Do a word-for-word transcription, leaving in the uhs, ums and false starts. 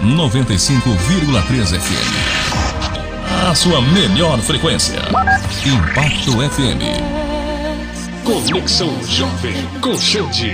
noventa e cinco vírgula três F M. A sua melhor frequência. Impacto F M. Conexão Jovem com show de